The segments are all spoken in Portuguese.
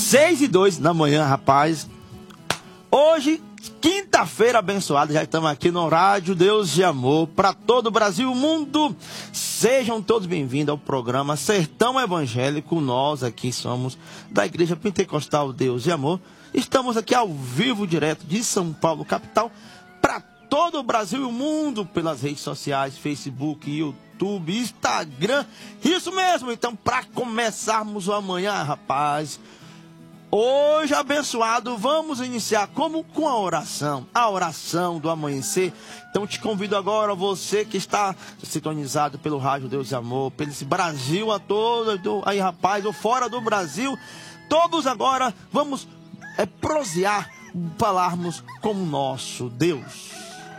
6:02 da manhã, rapaz. Hoje, quinta-feira abençoada, já estamos aqui no Rádio Deus de Amor para todo o Brasil e o mundo. Sejam todos bem-vindos ao programa Sertão Evangélico. Nós aqui somos da Igreja Pentecostal Deus de Amor. Estamos aqui ao vivo, direto de São Paulo, capital, para todo o Brasil e o mundo, pelas redes sociais, Facebook, YouTube, Instagram. Isso mesmo, então, para começarmos o amanhã, rapaz, hoje abençoado, vamos iniciar como com a oração do amanhecer. Então te convido agora, você que está sintonizado pelo Rádio Deus de Amor, pelo esse Brasil a todo, aí rapaz, ou fora do Brasil, todos agora vamos prosear, falarmos com o nosso Deus.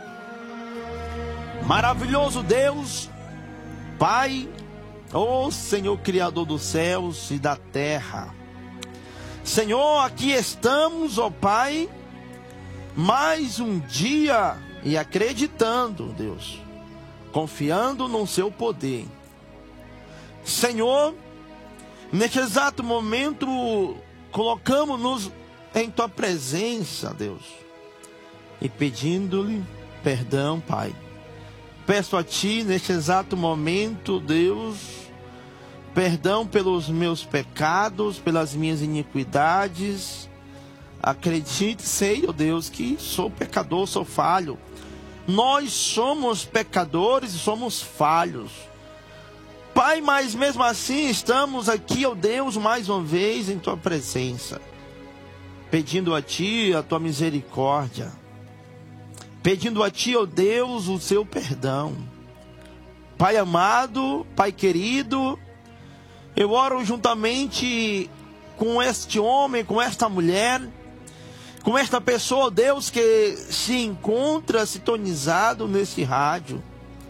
Maravilhoso Deus, Pai, ó Senhor Criador dos céus e da terra. Senhor, aqui estamos, ó Pai, mais um dia e acreditando, Deus, confiando no seu poder. Senhor, neste exato momento, colocamos-nos em tua presença, Deus, e pedindo-lhe perdão, Pai. Peço a Ti, neste exato momento, Deus, perdão pelos meus pecados, pelas minhas iniquidades. Acredite, sei, ó Deus, que sou pecador, sou falho. Nós somos pecadores e somos falhos. Pai, mas mesmo assim estamos aqui, ó Deus, mais uma vez em Tua presença, pedindo a Ti a Tua misericórdia, pedindo a Ti, ó Deus, o Seu perdão. Pai amado, Pai querido, eu oro juntamente com este homem, com esta mulher, com esta pessoa, Deus, que se encontra sintonizado nesse rádio.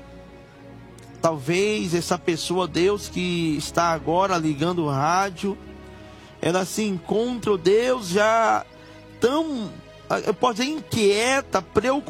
Talvez essa pessoa, Deus, que está agora ligando o rádio, ela se encontra, Deus, já tão, eu posso dizer, inquieta,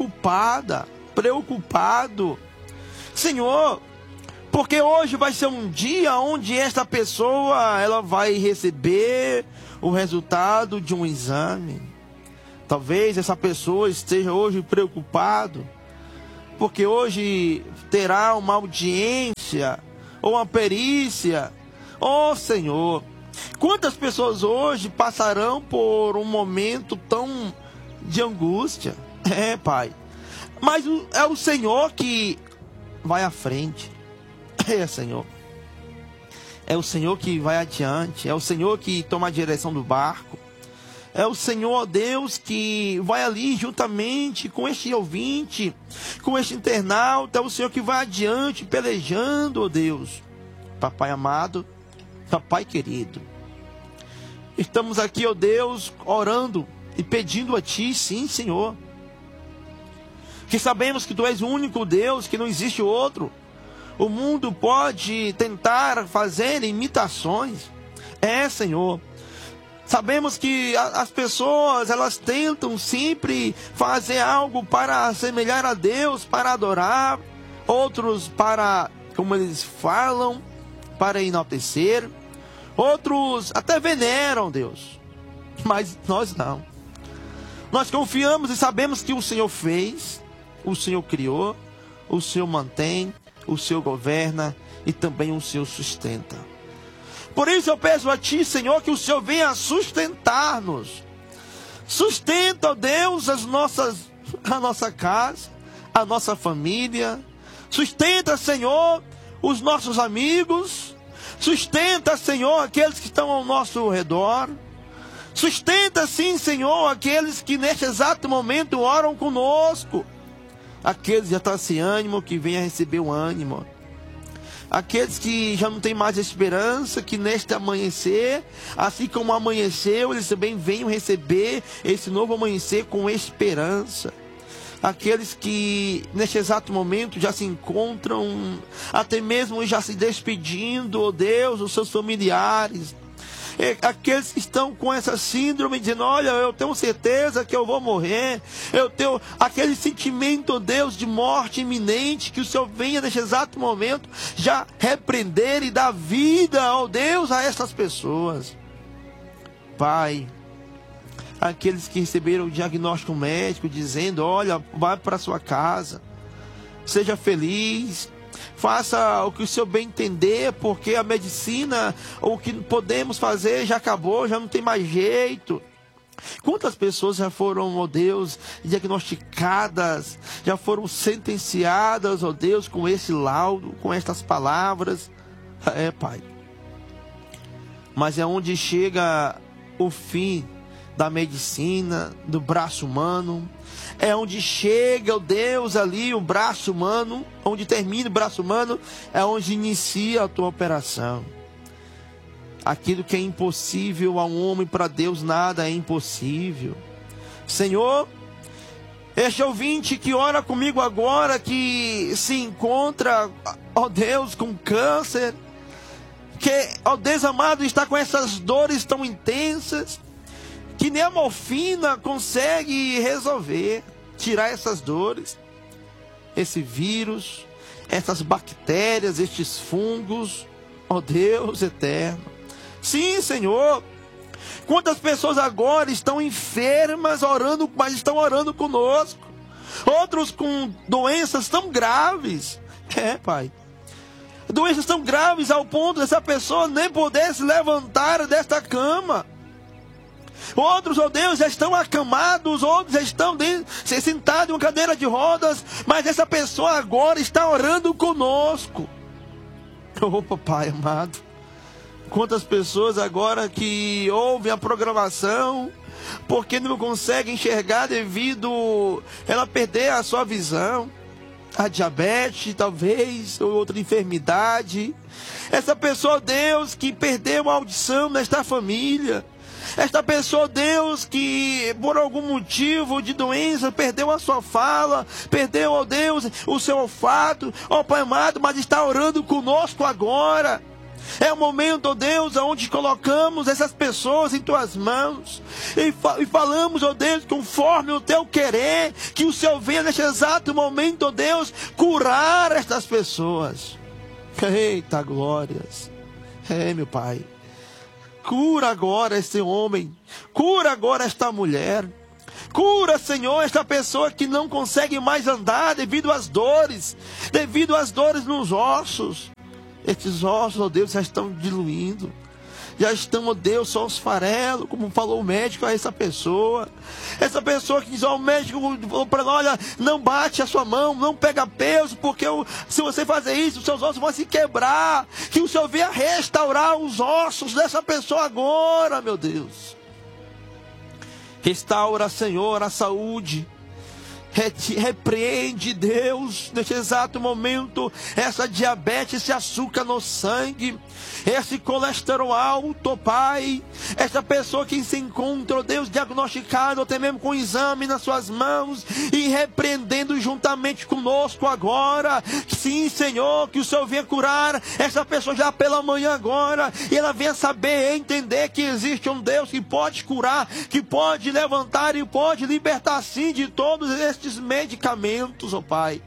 preocupado. Senhor, porque hoje vai ser um dia onde esta pessoa ela vai receber o resultado de um exame. Talvez essa pessoa esteja hoje preocupado, porque hoje terá uma audiência ou uma perícia. Oh Senhor, quantas pessoas hoje passarão por um momento tão de angústia? Pai, mas é o Senhor que vai à frente. Senhor, é o Senhor que vai adiante, é o Senhor que toma a direção do barco, é o Senhor, Deus, que vai ali juntamente com este ouvinte, com este internauta, é o Senhor que vai adiante, pelejando, ó Deus. Papai amado, Papai querido, estamos aqui, ó Deus, orando e pedindo a Ti, sim, Senhor, que sabemos que Tu és o único Deus, que não existe outro. O mundo pode tentar fazer imitações. Senhor, sabemos que as pessoas, elas tentam sempre fazer algo para assemelhar a Deus, para adorar. Outros para, como eles falam, para enaltecer. Outros até veneram Deus. Mas nós não. Nós confiamos e sabemos que o Senhor fez, o Senhor criou, o Senhor mantém, o Senhor governa e também o Senhor sustenta. Por isso eu peço a Ti, Senhor, que o Senhor venha sustentar-nos. Sustenta, ó Deus, a nossa casa, a nossa família. Sustenta, Senhor, os nossos amigos. Sustenta, Senhor, aqueles que estão ao nosso redor. Sustenta, sim, Senhor, aqueles que neste exato momento oram conosco. Aqueles que já estão sem ânimo, que venham receber o ânimo. Aqueles que já não têm mais esperança, que neste amanhecer, assim como amanheceu, eles também venham receber esse novo amanhecer com esperança. Aqueles que neste exato momento já se encontram, até mesmo já se despedindo, ó Deus, dos seus familiares. Aqueles que estão com essa síndrome, dizendo, olha, eu tenho certeza que eu vou morrer. Eu tenho aquele sentimento, oh Deus, de morte iminente, que o Senhor venha neste exato momento já repreender e dar vida, oh Deus, a essas pessoas. Pai, aqueles que receberam o diagnóstico médico dizendo: olha, vai para sua casa, seja feliz, faça o que o Senhor bem entender, porque a medicina, o que podemos fazer já acabou, já não tem mais jeito. Quantas pessoas já foram, ó Deus, diagnosticadas, já foram sentenciadas, ó Deus, com esse laudo, com estas palavras? Pai. Mas é onde chega o fim da medicina, do braço humano. É onde chega, ó Deus, ali o braço humano, onde termina o braço humano, é onde inicia a tua operação. Aquilo que é impossível a um homem, para Deus nada é impossível. Senhor, este ouvinte que ora comigo agora, que se encontra, ó Deus, com câncer, que, ó Deus amado, está com essas dores tão intensas, que nem a morfina consegue resolver, tirar essas dores, esse vírus, essas bactérias, estes fungos, ó Deus eterno. Sim, Senhor. Quantas pessoas agora estão enfermas, orando, mas estão orando conosco. Outros com doenças tão graves. Pai. Doenças tão graves ao ponto dessa pessoa nem poder se levantar desta cama. Outros, ó Deus, já estão acamados, outros já estão sentados em uma cadeira de rodas, mas essa pessoa agora está orando conosco. Oh, Papai amado. Quantas pessoas agora que ouvem a programação, porque não conseguem enxergar devido ela perder a sua visão, a diabetes talvez, ou outra enfermidade. Essa pessoa, Deus, que perdeu a audição nesta família. Esta pessoa, Deus, que por algum motivo de doença perdeu a sua fala, perdeu, ó Deus, o seu olfato, ó Pai amado, mas está orando conosco agora. É o momento, ó Deus, onde colocamos essas pessoas em tuas mãos e falamos, ó Deus, conforme o teu querer, que o Senhor venha neste exato momento, ó Deus, curar estas pessoas. Eita glórias. Meu Pai, cura agora esse homem, cura agora esta mulher. Cura, Senhor, esta pessoa que não consegue mais andar devido às dores nos ossos. Estes ossos, ó Deus, já estão diluindo. Já estão, ó Deus, só os farelos, como falou o médico a essa pessoa. Essa pessoa que diz, ó, o médico falou para ela: olha, não bate a sua mão, não pega peso, porque se você fazer isso, os seus ossos vão se quebrar. Que o Senhor venha restaurar os ossos dessa pessoa agora, meu Deus. Restaura, Senhor, a saúde. Repreende, Deus, neste exato momento, essa diabetes, esse açúcar no sangue, esse colesterol alto, Pai. Esta pessoa que se encontra, Deus, diagnosticado, até mesmo com exame nas suas mãos, e repreendendo juntamente conosco agora. Sim, Senhor, que o Senhor venha curar essa pessoa já pela manhã agora, e ela venha saber, entender que existe um Deus que pode curar, que pode levantar e pode libertar sim de todos estes medicamentos, ó Pai.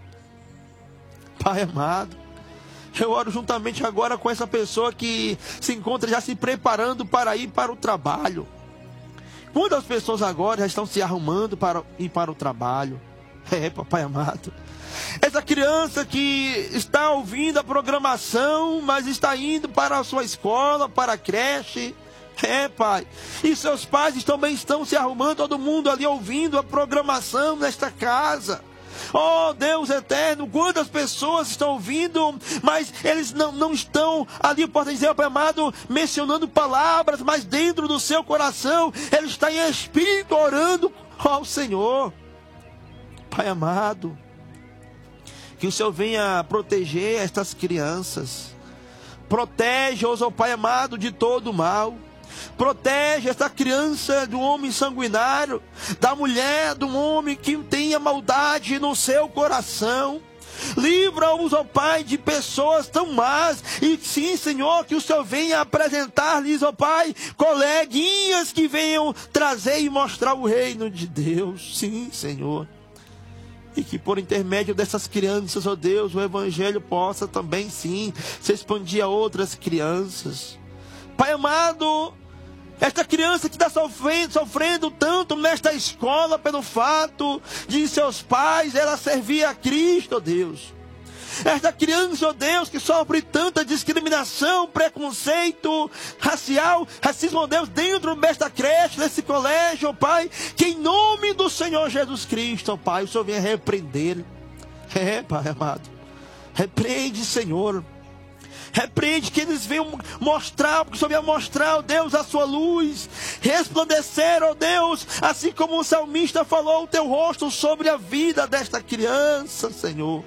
Pai amado, eu oro juntamente agora com essa pessoa que se encontra já se preparando para ir para o trabalho. Quantas pessoas agora já estão se arrumando para ir para o trabalho? Papai amado, essa criança que está ouvindo a programação, mas está indo para a sua escola, para a creche. Pai, e seus pais também estão se arrumando, todo mundo ali ouvindo a programação nesta casa. Oh Deus eterno, quantas pessoas estão ouvindo, mas eles não estão ali, pode dizer, Pai amado, mencionando palavras, mas dentro do seu coração, ele está em espírito orando ao Senhor. Pai amado, que o Senhor venha proteger estas crianças. Protege-os, ó Pai amado, de todo o mal. Protege essa criança do homem sanguinário, da mulher, do homem que tem a maldade no seu coração. Livra-os, ó Pai, de pessoas tão más. E sim, Senhor, que o Senhor venha apresentar-lhes, ó Pai, coleguinhas que venham trazer e mostrar o reino de Deus. Sim, Senhor. E que por intermédio dessas crianças, ó Deus, o Evangelho possa também, sim, se expandir a outras crianças. Pai amado, Esta criança que está sofrendo tanto nesta escola pelo fato de seus pais, ela servir a Cristo, ó Deus. Esta criança, ó Deus, que sofre tanta discriminação, preconceito racial, racismo, ó Deus, dentro desta creche, desse colégio, ó Pai, que em nome do Senhor Jesus Cristo, ó Pai, o Senhor venha repreender. Pai amado, repreende, Senhor. Repreende, que eles venham mostrar, porque o Senhor venha mostrar, ó Deus, a sua luz, resplandecer, ó Deus, assim como o salmista falou, o teu rosto sobre a vida desta criança, Senhor.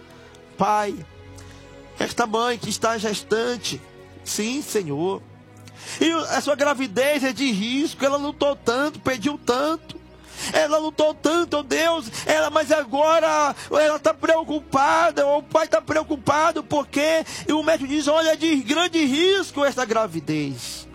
Pai, esta mãe que está gestante, sim, Senhor, e a sua gravidez é de risco, ela lutou tanto, pediu tanto, ela lutou tanto, ó Deus, mas agora ela está preocupada, o pai está preocupado, porque o médico diz, olha, é de grande risco esta gravidez.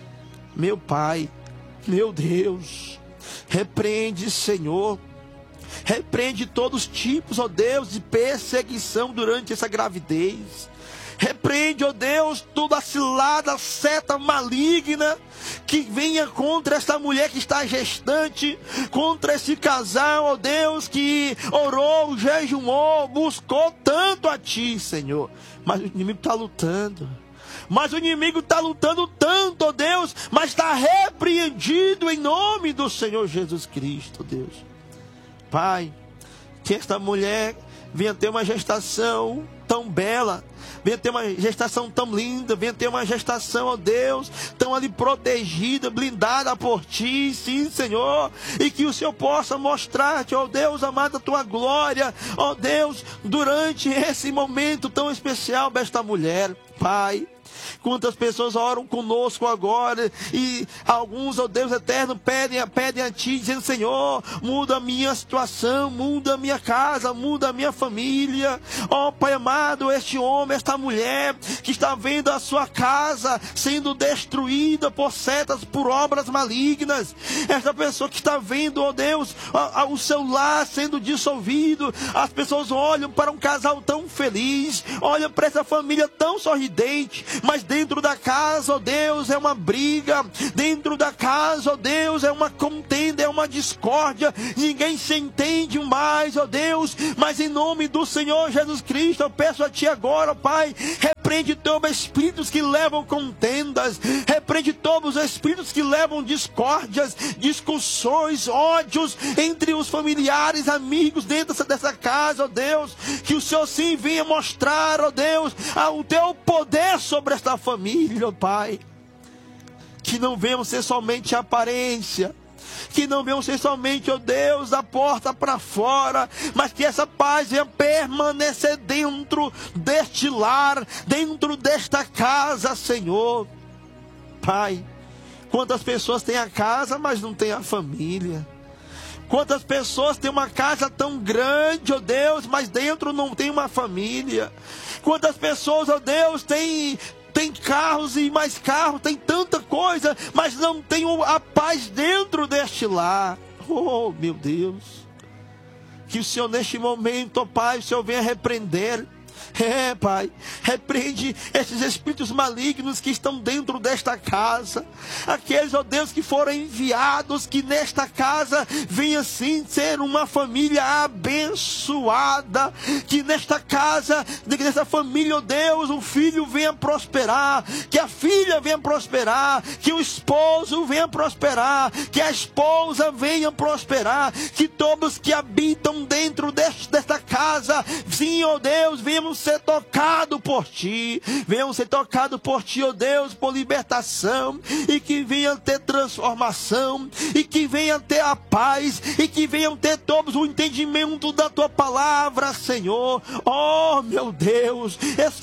Meu Pai, meu Deus, repreende, Senhor. Repreende todos os tipos, ó Deus, de perseguição durante essa gravidez. Repreende, ó Deus, toda a cilada, a seta maligna que venha contra esta mulher que está gestante, contra esse casal, ó Deus, que orou, jejuou, buscou tanto a Ti, Senhor. Mas o inimigo está lutando. Mas o inimigo está lutando tanto, ó Deus, mas está repreendido em nome do Senhor Jesus Cristo, Deus. Pai, que esta mulher venha ter uma gestação tão bela, venha ter uma gestação tão linda, venha ter uma gestação, ó Deus, tão ali protegida, blindada por Ti, sim, Senhor, e que o Senhor possa mostrar-te, ó Deus amado, a Tua glória, ó Deus, durante esse momento tão especial desta mulher, Pai. Quantas pessoas oram conosco agora, e alguns, ó Deus eterno, pedem a Ti, dizendo, Senhor, muda a minha situação, muda a minha casa, muda a minha família. Ó Pai amado, este homem, esta mulher, que está vendo a sua casa sendo destruída por setas, por obras malignas. Esta pessoa que está vendo, ó Deus, o seu lar sendo dissolvido. As pessoas olham para um casal tão feliz, olham para essa família tão sorridente, mas dentro da casa, ó Deus, é uma briga. Dentro da casa, ó Deus, é uma contenda, é uma discórdia. Ninguém se entende mais, ó Deus. Mas em nome do Senhor Jesus Cristo, eu peço a Ti agora, Pai, repreende todos os espíritos que levam contendas. Repreende todos os espíritos que levam discórdias, discussões, ódios entre os familiares, amigos dentro dessa casa, ó Deus. Que o Senhor sim venha mostrar, ó Deus, o Teu poder sobre esta família, ó Pai. Que não venham ser somente aparência, que não venham ser somente, ó Deus, da porta para fora, mas que essa paz venha permanecer dentro deste lar, dentro desta casa, Senhor. Pai, quantas pessoas têm a casa, mas não têm a família. Quantas pessoas têm uma casa tão grande, ó Deus, mas dentro não tem uma família. Quantas pessoas, ó Deus, têm carros e mais carros, tem tanta coisa, mas não tem a paz dentro deste lar. Oh, meu Deus. Que o Senhor neste momento, ó Pai, o Senhor venha repreender. Pai, repreende esses espíritos malignos que estão dentro desta casa. Aqueles, ó Deus, que foram enviados, que nesta casa venha sim ser uma família abençoada. Que nesta casa, nessa família, ó Deus, o filho venha prosperar, que a filha venha prosperar, que o esposo venha prosperar, que a esposa venha prosperar, que todos que habitam dentro desta casa, sim, ó Deus, venham ser tocados por Ti, venham ser tocados por Ti, ó Deus, por libertação, e que venham ter transformação, e que venham ter a paz, e que venham ter todos o entendimento da Tua palavra, Senhor. Oh, meu Deus,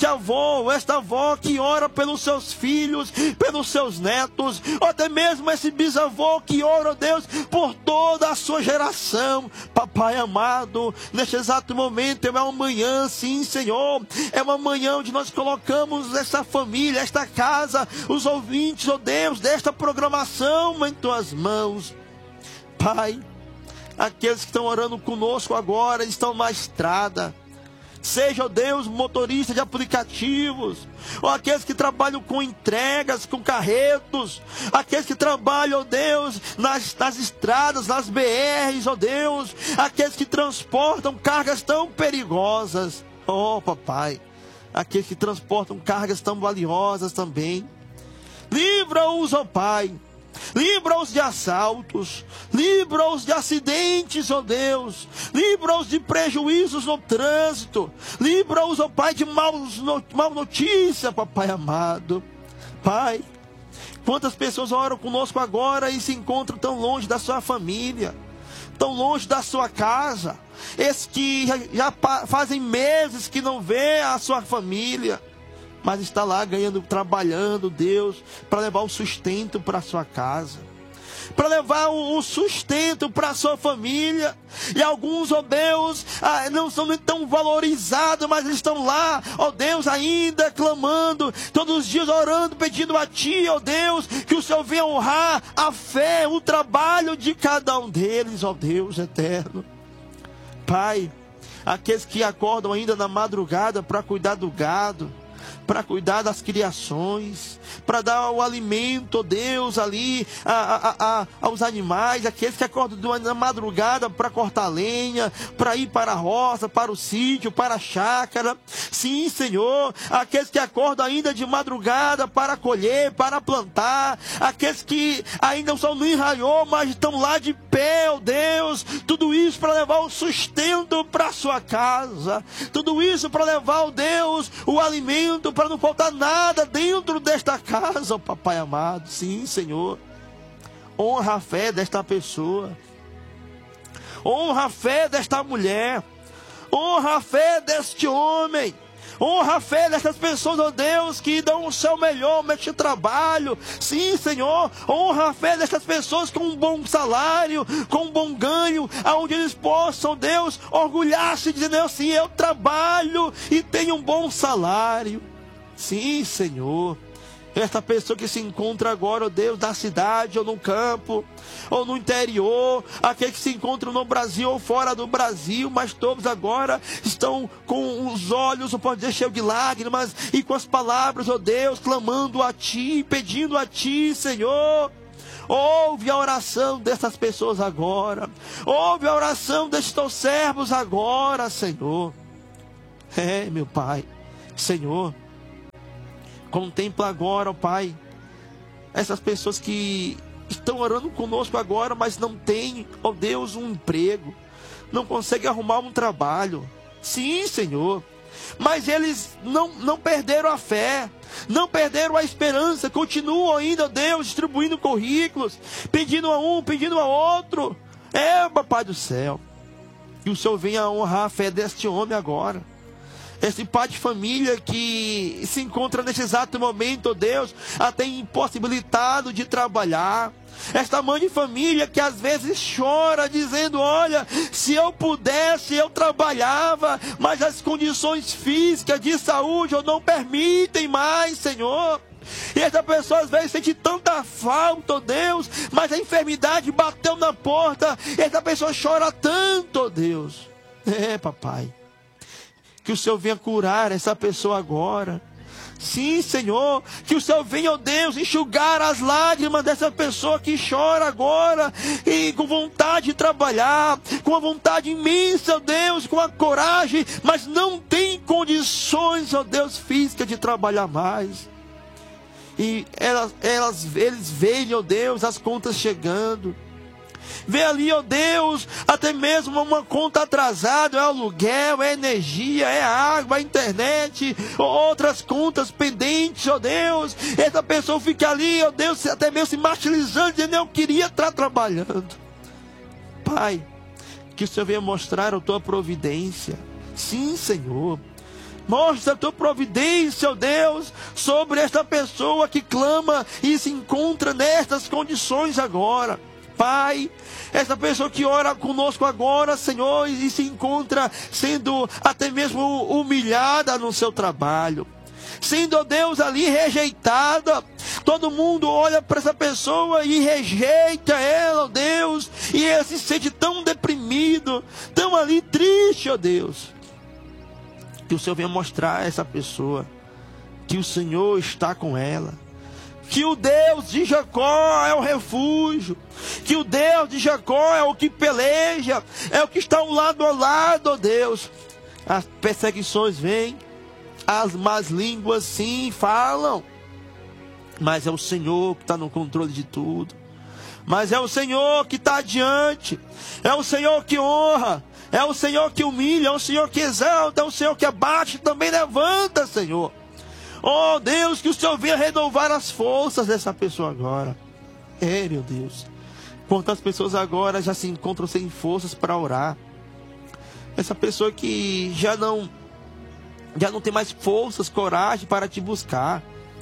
esta avó que ora pelos seus filhos, pelos seus netos, ou até mesmo esse bisavô que ora, ó Deus, por toda a sua geração. Papai amado, neste exato momento é uma manhã, sim, Senhor, é uma manhã onde nós colocamos essa família, esta casa, os ouvintes, ó Deus, desta programação em Tuas mãos. Pai, aqueles que estão orando conosco agora estão na estrada, Seja, ó Deus, motorista de aplicativos, ou aqueles que trabalham com entregas, com carretos, aqueles que trabalham, ó Deus, nas estradas, nas BRs, ó Deus, aqueles que transportam cargas tão perigosas, ó papai, aqueles que transportam cargas tão valiosas também. Livra-os, ó Pai, livra-os de assaltos, livra-os de acidentes, ó Deus, livra-os de prejuízos no trânsito, livra-os, ó Pai, de mal notícia, papai amado. Pai, quantas pessoas oram conosco agora e se encontram tão longe da sua família, tão longe da sua casa, esses que já fazem meses que não vê a sua família, mas está lá ganhando, trabalhando, Deus, para levar o sustento para a sua casa, para levar o sustento para a sua família. E alguns, ó Deus, não são nem tão valorizados, mas eles estão lá, ó Deus, ainda clamando, todos os dias orando, pedindo a Ti, ó Deus, que o Senhor venha honrar a fé, o trabalho de cada um deles, ó Deus eterno. Pai, aqueles que acordam ainda na madrugada para cuidar do gado, para cuidar das criações, para dar o alimento, ó Deus, ali aos animais, aqueles que acordam na madrugada para cortar lenha, para ir para a roça, para o sítio, para a chácara. Sim, Senhor, aqueles que acordam ainda de madrugada para colher, para plantar, aqueles que ainda não são nem raiou, mas estão lá de pé, ó Deus, tudo isso para levar o sustento para a sua casa, tudo isso para levar, ó Deus, o alimento, para não faltar nada dentro desta casa, ó papai amado. Sim, Senhor, honra a fé desta pessoa, honra a fé desta mulher, honra a fé deste homem, honra a fé dessas pessoas, ó Deus, que dão o seu melhor neste trabalho. Sim, Senhor, honra a fé dessas pessoas com um bom salário, com um bom ganho, aonde eles possam, Deus, orgulhar-se, dizendo assim: eu trabalho e tenho um bom salário. Sim, Senhor, esta pessoa que se encontra agora, ó Deus, na cidade ou no campo, ou no interior, aquele que se encontra no Brasil ou fora do Brasil, mas todos agora estão com os olhos, eu posso dizer, cheios de lágrimas, e com as palavras, ó Deus, clamando a Ti, pedindo a Ti, Senhor. Ouve a oração dessas pessoas agora, ouve a oração destes teus servos agora, Senhor. Meu Pai, Senhor, contempla agora, ó Pai, essas pessoas que estão orando conosco agora, mas não têm, ó Deus, um emprego, não conseguem arrumar um trabalho. Sim, Senhor, mas eles não perderam a fé, não perderam a esperança, continuam ainda, ó Deus, distribuindo currículos, pedindo a um, pedindo a outro. Papai do céu, que o Senhor venha honrar a fé deste homem agora, esse pai de família que se encontra nesse exato momento, ó Deus, até impossibilitado de trabalhar. Esta mãe de família que às vezes chora, dizendo: olha, se eu pudesse, eu trabalhava, mas as condições físicas de saúde não permitem mais, Senhor. E essa pessoa às vezes sente tanta falta, ó Deus, mas a enfermidade bateu na porta, e essa pessoa chora tanto, ó Deus. Papai, que o Senhor venha curar essa pessoa agora. Sim, Senhor, que o Senhor venha, ó Deus, enxugar as lágrimas dessa pessoa que chora agora, e com vontade de trabalhar, com a vontade imensa, ó Deus, com a coragem, mas não tem condições, ó Deus, físicas de trabalhar mais. E eles veem, ó Deus, as contas chegando. Vê ali, ó Deus, até mesmo uma conta atrasada, é aluguel, é energia, é água, é internet, outras contas pendentes, ó Deus. Essa pessoa fica ali, ó Deus, até mesmo se martirizando, dizendo: eu queria estar trabalhando. Pai, que o Senhor venha mostrar a Tua providência. Sim, Senhor, mostra a Tua providência, ó Deus, sobre esta pessoa que clama e se encontra nestas condições agora. Pai, essa pessoa que ora conosco agora, Senhor, e se encontra sendo até mesmo humilhada no seu trabalho, sendo, ó Deus, ali rejeitada. Todo mundo olha para essa pessoa e rejeita ela, ó Deus, e ela se sente tão deprimido, tão ali triste, ó Deus. Que o Senhor venha mostrar a essa pessoa que o Senhor está com ela, que o Deus de Jacó é o refúgio, que o Deus de Jacó é o que peleja, é o que está lado a lado, ó Deus. As perseguições vêm, as más línguas sim falam, mas é o Senhor que está no controle de tudo. Mas é o Senhor que está adiante, é o Senhor que honra, é o Senhor que humilha, é o Senhor que exalta, é o Senhor que abate e também levanta, Senhor. Oh Deus, que o Senhor venha renovar as forças dessa pessoa agora. Meu Deus, quantas pessoas agora já se encontram sem forças para orar. Essa pessoa que já não tem mais forças, coragem para te buscar.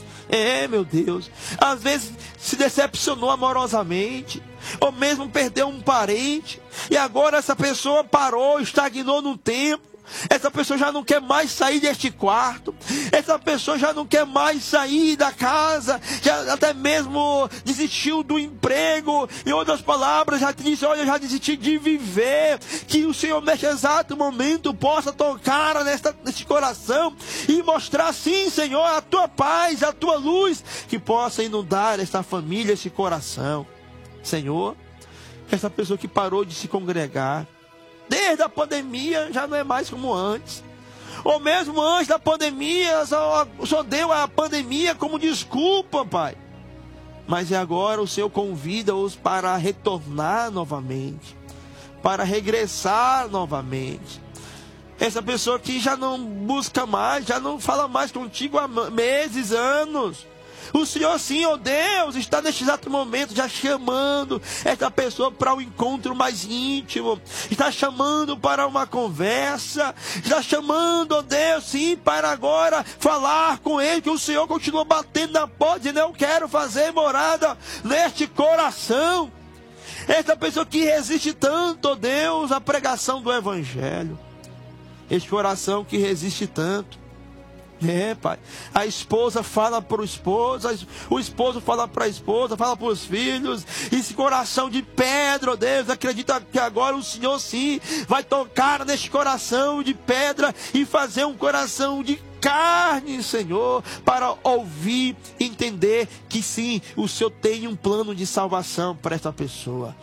Meu Deus, às vezes se decepcionou amorosamente, ou mesmo perdeu um parente, e agora essa pessoa parou, estagnou no tempo. Essa pessoa já não quer mais sair deste quarto. Essa pessoa já não quer mais sair da casa. Já até mesmo desistiu do emprego. Em outras palavras, já disse: olha, eu já desisti de viver. Que o Senhor neste exato momento possa tocar neste coração e mostrar, sim, Senhor, a tua paz, a tua luz, que possa inundar esta família, esse coração. Senhor, essa pessoa que parou de se congregar desde a pandemia, já não é mais como antes. Ou mesmo antes da pandemia, só deu a pandemia como desculpa, Pai. Mas agora o Senhor convida-os para retornar novamente, para regressar novamente. Essa pessoa que já não busca mais, já não fala mais contigo há meses, anos. O Senhor, sim, ó Deus, está neste exato momento já chamando essa pessoa para um encontro mais íntimo. Está chamando para uma conversa. Está chamando, ó Deus, sim, para agora falar com Ele. Que o Senhor continua batendo na porta, dizendo: eu quero fazer morada neste coração. Essa pessoa que resiste tanto, ó Deus, à pregação do Evangelho. Este coração que resiste tanto. Pai, a esposa fala para o esposo fala para a esposa, fala para os filhos. Esse coração de pedra, ó Deus, acredita que agora o Senhor sim vai tocar neste coração de pedra e fazer um coração de carne, Senhor, para ouvir, entender que sim, o Senhor tem um plano de salvação para esta pessoa.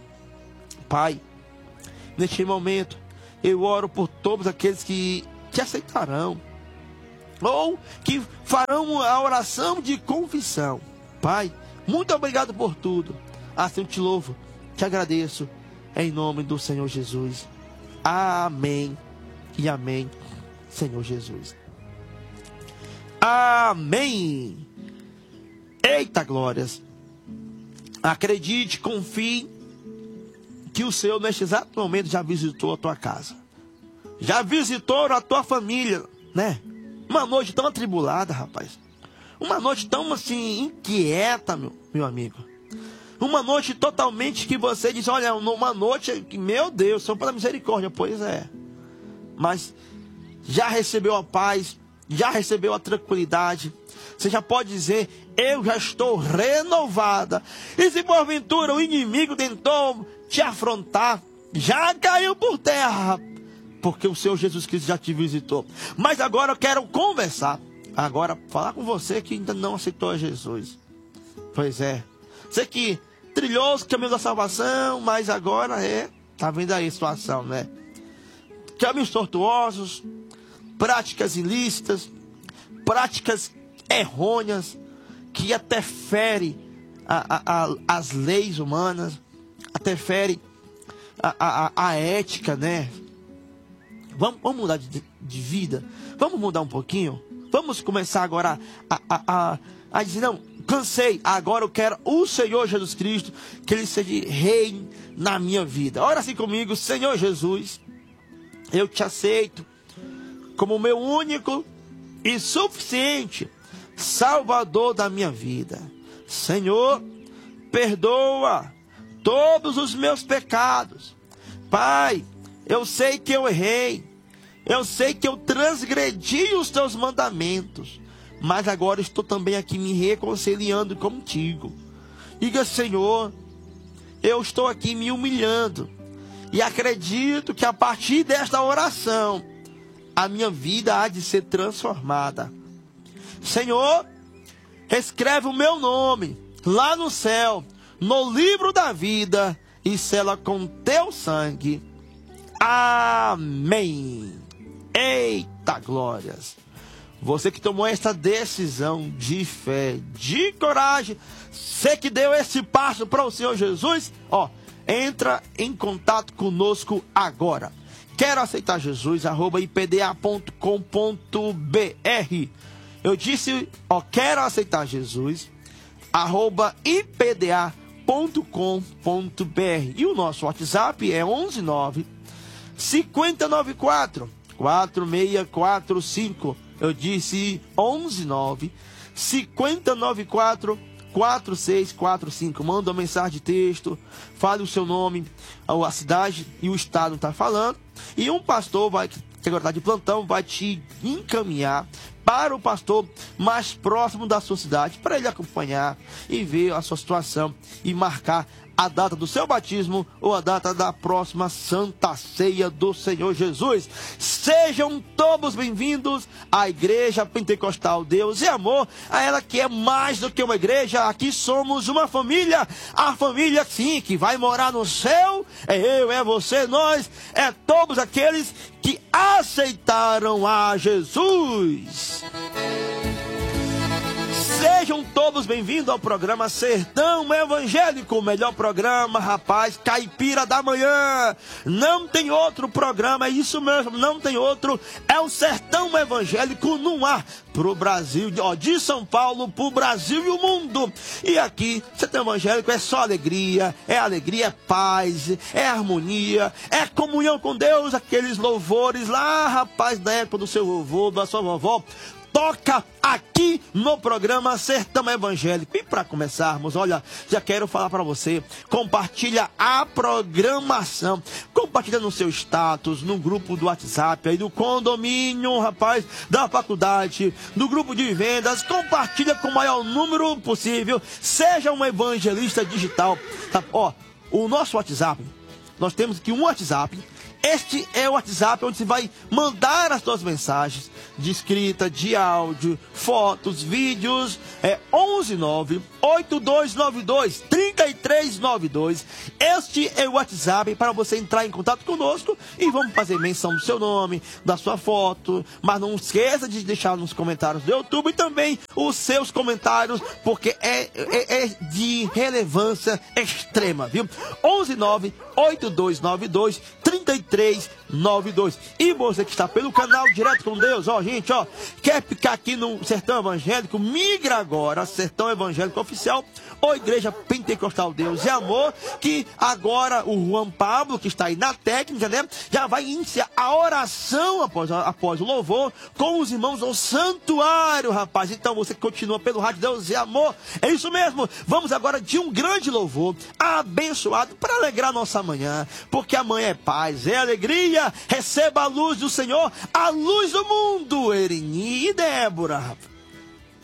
Pai, neste momento eu oro por todos aqueles que te aceitarão, ou que farão a oração de confissão. Pai, muito obrigado por tudo. Assim eu te louvo, te agradeço, em nome do Senhor Jesus. Amém e amém, Senhor Jesus. Amém. Eita glórias. Acredite, confie, que o Senhor neste exato momento já visitou a tua casa, já visitou a tua família, né? Uma noite tão atribulada, rapaz. Uma noite tão assim, inquieta, meu amigo. Uma noite totalmente que você diz: olha, uma noite que, meu Deus, só pela misericórdia. Pois é. Mas já recebeu a paz, já recebeu a tranquilidade. Você já pode dizer: eu já estou renovada. E se porventura o inimigo tentou te afrontar, já caiu por terra, porque o Senhor Jesus Cristo já te visitou. Mas agora eu quero conversar. Agora falar com você que ainda não aceitou a Jesus. Pois é. Você que trilhou os caminhos da salvação, mas agora tá vendo aí a situação, né? Caminhos tortuosos, práticas ilícitas, práticas errôneas, que até fere as leis humanas, até fere a ética, né? Vamos mudar de vida. Vamos mudar um pouquinho. Vamos começar agora a dizer: não, cansei. Agora eu quero o Senhor Jesus Cristo, que Ele seja rei na minha vida. Ora assim comigo: Senhor Jesus, eu te aceito como meu único e suficiente Salvador da minha vida. Senhor, perdoa todos os meus pecados. Pai, eu sei que eu errei. Eu sei que eu transgredi os teus mandamentos. Mas agora estou também aqui me reconciliando contigo. Diga: Senhor, eu estou aqui me humilhando. E acredito que a partir desta oração, a minha vida há de ser transformada. Senhor, escreve o meu nome lá no céu, no livro da vida, e sela com teu sangue. Amém. Eita glórias. Você que tomou essa decisão de fé, de coragem, você que deu esse passo para o Senhor Jesus, entra em contato conosco agora. Quero aceitar Jesus, @ipda.com.br. Eu disse, quero aceitar Jesus, @ipda.com.br. E o nosso WhatsApp é 119 594 4645. Eu disse 119 594 4645. Manda uma mensagem de texto, fale o seu nome, a cidade e o estado está falando. E um pastor que agora está de plantão, vai te encaminhar para o pastor mais próximo da sua cidade, para ele acompanhar e ver a sua situação e marcar a data do seu batismo ou a data da próxima Santa Ceia do Senhor Jesus. Sejam todos bem-vindos à Igreja Pentecostal Deus e Amor, a ela que é mais do que uma igreja. Aqui somos uma família, a família sim, que vai morar no céu. É eu, é você, nós, é todos aqueles que aceitaram a Jesus. Sejam todos bem-vindos ao programa Sertão Evangélico, o melhor programa, rapaz, caipira da manhã. Não tem outro programa, é isso mesmo, não tem outro. É o Sertão Evangélico no ar, pro Brasil, de São Paulo, pro Brasil e o mundo. E aqui, Sertão Evangélico é só alegria, é paz, é harmonia, é comunhão com Deus, aqueles louvores lá, rapaz, da época do seu vovô, da sua vovó. Toca aqui no programa Sertão Evangélico. E para começarmos, olha, já quero falar para você, compartilha a programação, compartilha no seu status, no grupo do WhatsApp, aí do condomínio, rapaz, da faculdade, do grupo de vendas, compartilha com o maior número possível, seja um evangelista digital, tá? O nosso WhatsApp, nós temos aqui um WhatsApp. Este é o WhatsApp onde você vai mandar as suas mensagens de escrita, de áudio, fotos, vídeos. É 119-8292-3392. Este é o WhatsApp para você entrar em contato conosco e vamos fazer menção do seu nome, da sua foto. Mas não esqueça de deixar nos comentários do YouTube também os seus comentários, porque é de relevância extrema, viu? 119-8292-3392. E você que está pelo canal Direto com Deus, gente, quer ficar aqui no Sertão Evangélico? Migra agora, Sertão Evangélico Oficial, ou Igreja Pentecostal Deus e Amor, que agora o Juan Pablo, que está aí na técnica, né, já vai iniciar a oração após o louvor com os irmãos do santuário, rapaz. Então você continua pelo Rádio Deus e Amor, é isso mesmo. Vamos agora de um grande louvor abençoado para alegrar nossa manhã, porque amanhã é paz, é alegria. Receba a luz do Senhor, a luz do mundo. Ereni e Débora.